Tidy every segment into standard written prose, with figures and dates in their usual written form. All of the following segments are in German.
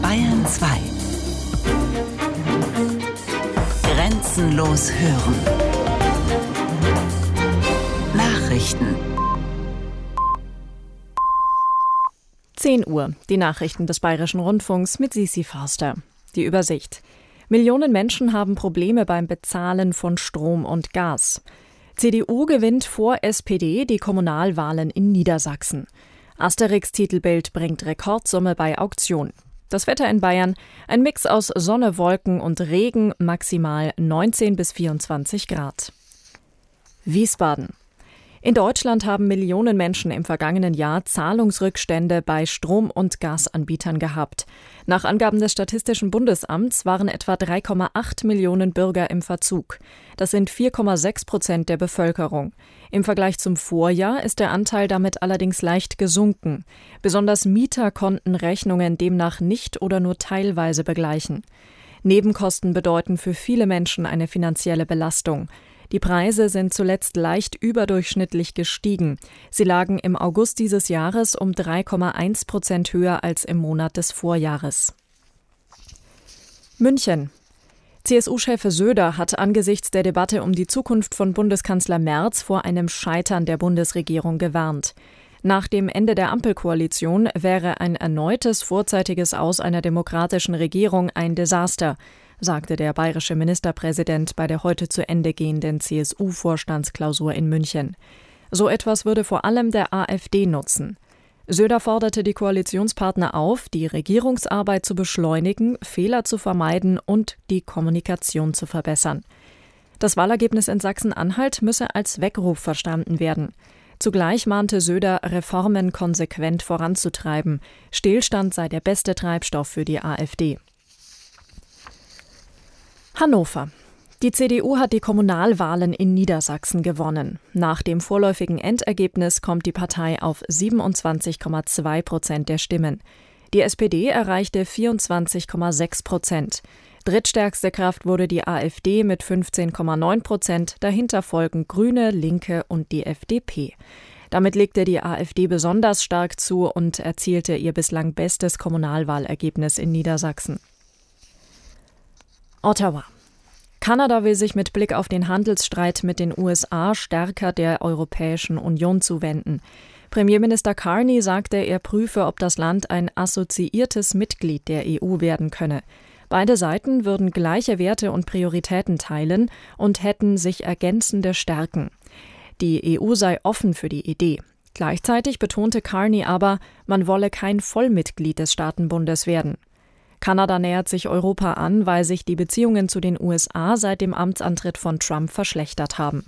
Bayern 2. Grenzenlos hören. Nachrichten. 10 Uhr, die Nachrichten des Bayerischen Rundfunks mit Sisi Forster. Die Übersicht. Millionen Menschen haben Probleme beim Bezahlen von Strom und Gas. CDU gewinnt vor SPD die Kommunalwahlen in Niedersachsen. Asterix-Titelbild bringt Rekordsumme bei Auktion. Das Wetter in Bayern, ein Mix aus Sonne, Wolken und Regen, maximal 19 bis 24 Grad. Wiesbaden. In Deutschland haben Millionen Menschen im vergangenen Jahr Zahlungsrückstände bei Strom- und Gasanbietern gehabt. Nach Angaben des Statistischen Bundesamts waren etwa 3,8 Millionen Bürger im Verzug. Das sind 4,6% der Bevölkerung. Im Vergleich zum Vorjahr ist der Anteil damit allerdings leicht gesunken. Besonders Mieter konnten Rechnungen demnach nicht oder nur teilweise begleichen. Nebenkosten bedeuten für viele Menschen eine finanzielle Belastung. Die Preise sind zuletzt leicht überdurchschnittlich gestiegen. Sie lagen im August dieses Jahres um 3,1% höher als im Monat des Vorjahres. München. CSU-Chef Söder hat angesichts der Debatte um die Zukunft von Bundeskanzler Merz vor einem Scheitern der Bundesregierung gewarnt. Nach dem Ende der Ampelkoalition wäre ein erneutes vorzeitiges Aus einer demokratischen Regierung ein Desaster, sagte der bayerische Ministerpräsident bei der heute zu Ende gehenden CSU-Vorstandsklausur in München. So etwas würde vor allem der AfD nutzen. Söder forderte die Koalitionspartner auf, die Regierungsarbeit zu beschleunigen, Fehler zu vermeiden und die Kommunikation zu verbessern. Das Wahlergebnis in Sachsen-Anhalt müsse als Weckruf verstanden werden. Zugleich mahnte Söder, Reformen konsequent voranzutreiben. Stillstand sei der beste Treibstoff für die AfD. Hannover. Die CDU hat die Kommunalwahlen in Niedersachsen gewonnen. Nach dem vorläufigen Endergebnis kommt die Partei auf 27,2% der Stimmen. Die SPD erreichte 24,6%. Drittstärkste Kraft wurde die AfD mit 15,9%. Dahinter folgen Grüne, Linke und die FDP. Damit legte die AfD besonders stark zu und erzielte ihr bislang bestes Kommunalwahlergebnis in Niedersachsen. Ottawa. Kanada will sich mit Blick auf den Handelsstreit mit den USA stärker der Europäischen Union zuwenden. Premierminister Carney sagte, er prüfe, ob das Land ein assoziiertes Mitglied der EU werden könne. Beide Seiten würden gleiche Werte und Prioritäten teilen und hätten sich ergänzende Stärken. Die EU sei offen für die Idee. Gleichzeitig betonte Carney aber, man wolle kein Vollmitglied des Staatenbundes werden. Kanada nähert sich Europa an, weil sich die Beziehungen zu den USA seit dem Amtsantritt von Trump verschlechtert haben.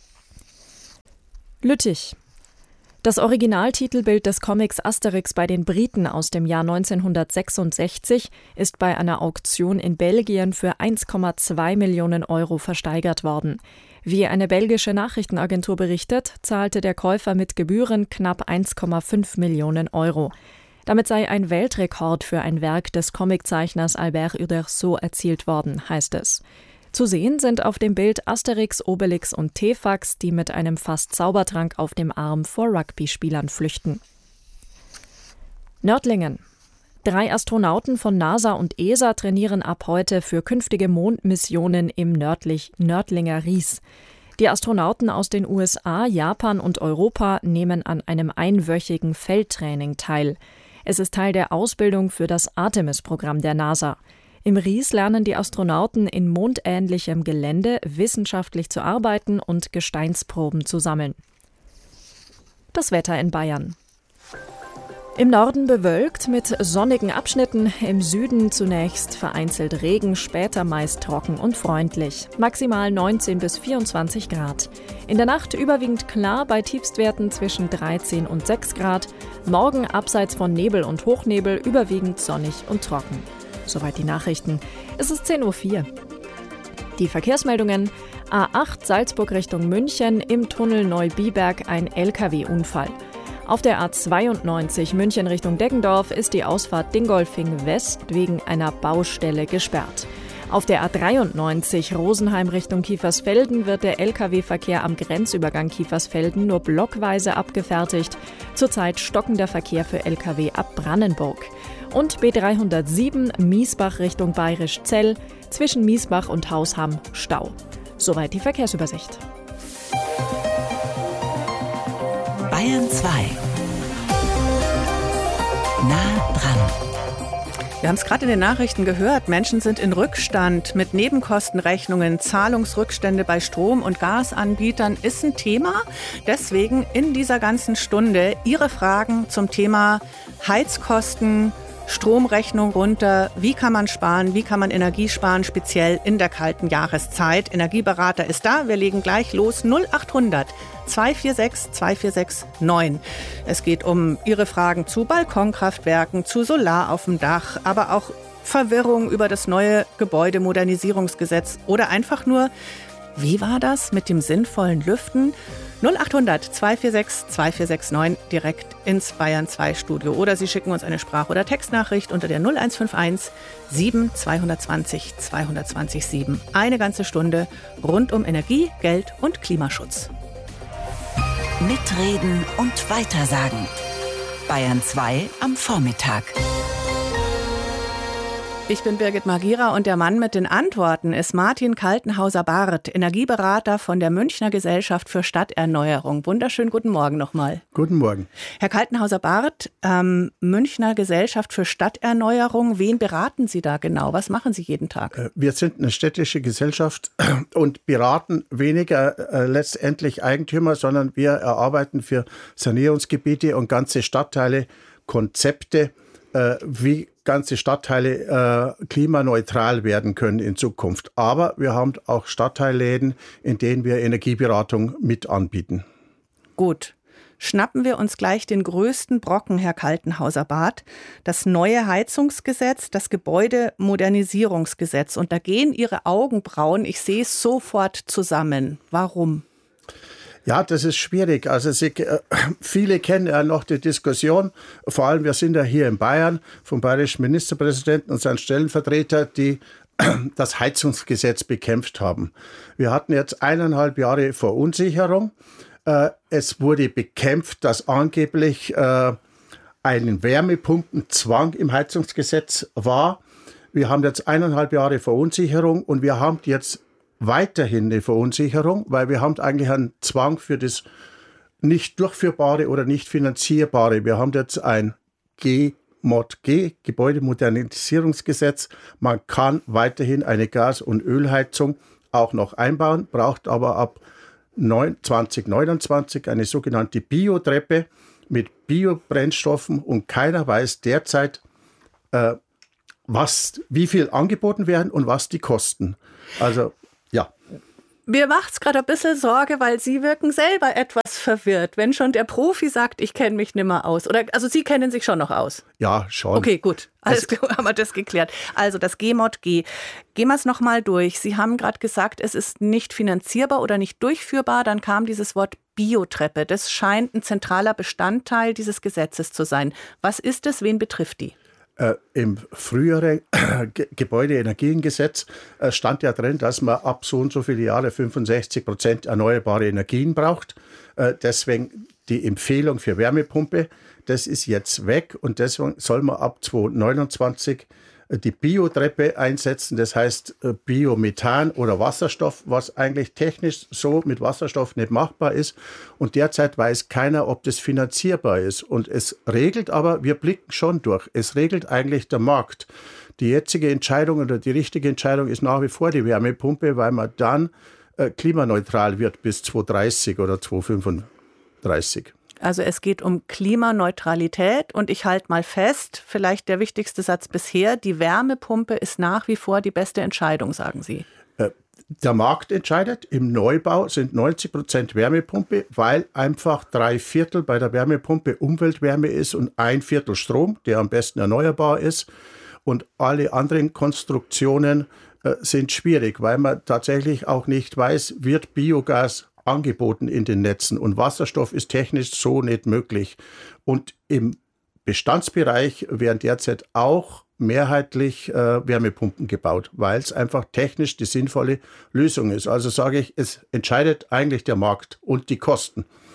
Lüttich. Das Originaltitelbild des Comics Asterix bei den Briten aus dem Jahr 1966 ist bei einer Auktion in Belgien für 1,2 Millionen Euro versteigert worden. Wie eine belgische Nachrichtenagentur berichtet, zahlte der Käufer mit Gebühren knapp 1,5 Millionen Euro. Damit sei ein Weltrekord für ein Werk des Comiczeichners Albert Uderzo erzielt worden, heißt es. Zu sehen sind auf dem Bild Asterix, Obelix und Tefax, die mit einem fast Zaubertrank auf dem Arm vor Rugby-Spielern flüchten. Nördlingen. 3 Astronauten von NASA und ESA trainieren ab heute für künftige Mondmissionen im Nördlinger Ries. Die Astronauten aus den USA, Japan und Europa nehmen an einem einwöchigen Feldtraining teil. Es ist Teil der Ausbildung für das Artemis-Programm der NASA. Im Ries lernen die Astronauten in mondähnlichem Gelände wissenschaftlich zu arbeiten und Gesteinsproben zu sammeln. Das Wetter in Bayern. Im Norden bewölkt mit sonnigen Abschnitten, im Süden zunächst vereinzelt Regen, später meist trocken und freundlich. Maximal 19 bis 24 Grad. In der Nacht überwiegend klar bei Tiefstwerten zwischen 13 und 6 Grad. Morgen abseits von Nebel und Hochnebel überwiegend sonnig und trocken. Soweit die Nachrichten. Es ist 10:04 Uhr. Die Verkehrsmeldungen: A8 Salzburg Richtung München, im Tunnel Neubiberg ein LKW-Unfall. Auf der A92 München Richtung Deggendorf ist die Ausfahrt Dingolfing West wegen einer Baustelle gesperrt. Auf der A93 Rosenheim Richtung Kiefersfelden wird der Lkw-Verkehr am Grenzübergang Kiefersfelden nur blockweise abgefertigt. Zurzeit stockender Verkehr für Lkw ab Brannenburg. Und B307 Miesbach Richtung Bayerisch-Zell, zwischen Miesbach und Hausham Stau. Soweit die Verkehrsübersicht. Bayern 2. Nah dran. Wir haben es gerade in den Nachrichten gehört, Menschen sind in Rückstand mit Nebenkostenrechnungen, Zahlungsrückstände bei Strom- und Gasanbietern ist ein Thema. Deswegen in dieser ganzen Stunde Ihre Fragen zum Thema Heizkosten, Stromrechnung runter, wie kann man sparen, wie kann man Energie sparen, speziell in der kalten Jahreszeit. Energieberater ist da, wir legen gleich los, 0800 246 2469. Es geht um Ihre Fragen zu Balkonkraftwerken, zu Solar auf dem Dach, aber auch Verwirrung über das neue Gebäudemodernisierungsgesetz oder einfach nur, wie war das mit dem sinnvollen Lüften? 0800 246 2469 direkt ins Bayern 2 Studio. Oder Sie schicken uns eine Sprach- oder Textnachricht unter der 0151 7 220 220 7. Eine ganze Stunde rund um Energie, Geld und Klimaschutz. Mitreden und weitersagen. Bayern 2 am Vormittag. Ich bin Birgit Magira und der Mann mit den Antworten ist Martin Kaltenhauser-Barth, Energieberater von der Münchner Gesellschaft für Stadterneuerung. Wunderschönen guten Morgen nochmal. Guten Morgen. Herr Kaltenhauser-Barth, Münchner Gesellschaft für Stadterneuerung, wen beraten Sie da genau? Was machen Sie jeden Tag? Wir sind eine städtische Gesellschaft und beraten weniger letztendlich Eigentümer, sondern wir erarbeiten für Sanierungsgebiete und ganze Stadtteile Konzepte, wie ganze Stadtteile klimaneutral werden können in Zukunft. Aber wir haben auch Stadtteilläden, in denen wir Energieberatung mit anbieten. Gut. Schnappen wir uns gleich den größten Brocken, Herr Kaltenhauser-Barth, das neue Heizungsgesetz, das Gebäudemodernisierungsgesetz. Und da gehen Ihre Augenbrauen, ich sehe es sofort zusammen. Warum? Ja, das ist schwierig. Also viele kennen ja noch die Diskussion, vor allem wir sind ja hier in Bayern, vom bayerischen Ministerpräsidenten und seinen Stellvertreter, die das Heizungsgesetz bekämpft haben. Wir hatten jetzt 1,5 Jahre Verunsicherung. Es wurde bekämpft, dass angeblich ein Wärmepumpenzwang im Heizungsgesetz war. Wir haben jetzt 1,5 Jahre Verunsicherung und wir haben jetzt weiterhin eine Verunsicherung, weil wir haben eigentlich einen Zwang für das nicht durchführbare oder nicht finanzierbare. Wir haben jetzt ein GMOD-G, Gebäudemodernisierungsgesetz. Man kann weiterhin eine Gas- und Ölheizung auch noch einbauen, braucht aber ab 2029 eine sogenannte Biotreppe mit Biobrennstoffen und keiner weiß derzeit, wie viel angeboten werden und was die kosten. Also ja. Mir macht es gerade ein bisschen Sorge, weil Sie wirken selber etwas verwirrt, wenn schon der Profi sagt, ich kenne mich nicht mehr aus. Also Sie kennen sich schon noch aus? Ja, schon. Okay, gut. Alles klar, haben wir das geklärt. Also das GMOD-G. Gehen wir es nochmal durch. Sie haben gerade gesagt, es ist nicht finanzierbar oder nicht durchführbar. Dann kam dieses Wort Biotreppe. Das scheint ein zentraler Bestandteil dieses Gesetzes zu sein. Was ist es? Wen betrifft die? Im früheren Gebäudeenergiengesetz stand ja drin, dass man ab so und so viele Jahre 65% erneuerbare Energien braucht. Deswegen die Empfehlung für Wärmepumpe, das ist jetzt weg und deswegen soll man ab 2029 die Biotreppe einsetzen, das heißt Biomethan oder Wasserstoff, was eigentlich technisch so mit Wasserstoff nicht machbar ist. Und derzeit weiß keiner, ob das finanzierbar ist. Und es regelt aber, wir blicken schon durch, es regelt eigentlich der Markt. Die jetzige Entscheidung oder die richtige Entscheidung ist nach wie vor die Wärmepumpe, weil man dann klimaneutral wird bis 2030 oder 2035. Also es geht um Klimaneutralität und ich halte mal fest, vielleicht der wichtigste Satz bisher, die Wärmepumpe ist nach wie vor die beste Entscheidung, sagen Sie. Der Markt entscheidet, im Neubau sind 90% Wärmepumpe, weil einfach 3/4 bei der Wärmepumpe Umweltwärme ist und 1/4 Strom, der am besten erneuerbar ist. Und alle anderen Konstruktionen sind schwierig, weil man tatsächlich auch nicht weiß, wird Biogas angeboten in den Netzen und Wasserstoff ist technisch so nicht möglich. Und im Bestandsbereich werden derzeit auch mehrheitlich Wärmepumpen gebaut, weil es einfach technisch die sinnvolle Lösung ist. Also sage ich, es entscheidet eigentlich der Markt und die Kosten.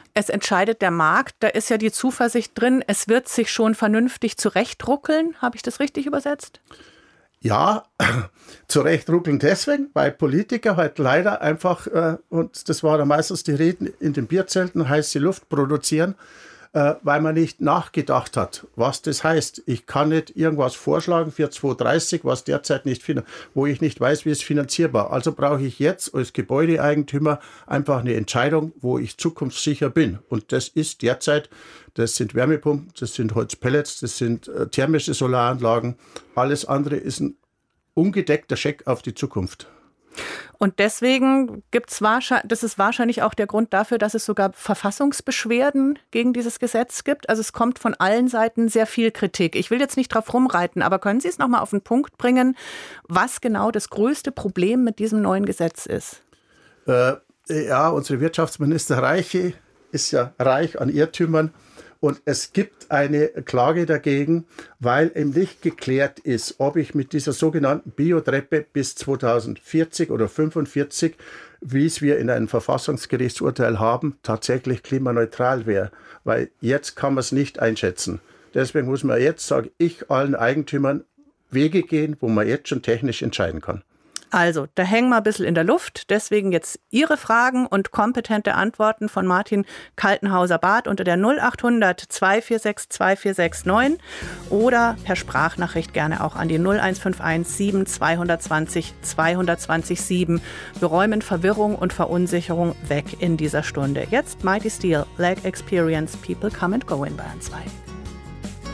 Es entscheidet der Markt, da ist ja die Zuversicht drin, es wird sich schon vernünftig zurechtruckeln. Habe ich das richtig übersetzt? Ja, zurechtruckeln deswegen, weil Politiker halt leider einfach, und das war dann meistens die Reden in den Bierzelten, heiße Luft produzieren, weil man nicht nachgedacht hat, was das heißt. Ich kann nicht irgendwas vorschlagen für 2030, was derzeit wo ich nicht weiß, wie es finanzierbar. Also brauche ich jetzt als Gebäudeeigentümer einfach eine Entscheidung, wo ich zukunftssicher bin. Und das ist derzeit, das sind Wärmepumpen, das sind Holzpellets, das sind thermische Solaranlagen. Alles andere ist ein ungedeckter Scheck auf die Zukunft. Und deswegen das ist wahrscheinlich auch der Grund dafür, dass es sogar Verfassungsbeschwerden gegen dieses Gesetz gibt. Also es kommt von allen Seiten sehr viel Kritik. Ich will jetzt nicht drauf rumreiten, aber können Sie es nochmal auf den Punkt bringen, was genau das größte Problem mit diesem neuen Gesetz ist? Ja, unsere Wirtschaftsminister Reiche ist ja reich an Irrtümern. Und es gibt eine Klage dagegen, weil eben nicht geklärt ist, ob ich mit dieser sogenannten Biotreppe bis 2040 oder 45, wie es wir in einem Verfassungsgerichtsurteil haben, tatsächlich klimaneutral wäre. Weil jetzt kann man es nicht einschätzen. Deswegen muss man jetzt, sage ich, allen Eigentümern Wege gehen, wo man jetzt schon technisch entscheiden kann. Also, da hängen wir ein bisschen in der Luft. Deswegen jetzt Ihre Fragen und kompetente Antworten von Martin Kaltenhauser-Barth unter der 0800 246 2469 oder per Sprachnachricht gerne auch an die 0151 7 220 220 7. Wir räumen Verwirrung und Verunsicherung weg in dieser Stunde. Jetzt Mighty Steel, Lag Experience, People Come and Go in Bayern 2.